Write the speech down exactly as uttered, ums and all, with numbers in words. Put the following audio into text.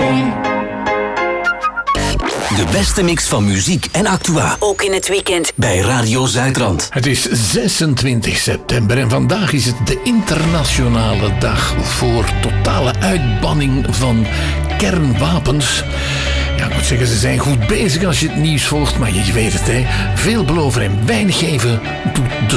De beste mix van muziek en actua. Ook in het weekend. Bij Radio Zuidrand. Het is zesentwintig september en vandaag is het de internationale dag voor totale uitbanning van kernwapens. Ja, ik moet zeggen, ze zijn goed bezig als je het nieuws volgt, maar je weet het, hè. Veel beloven en weinig geven doet de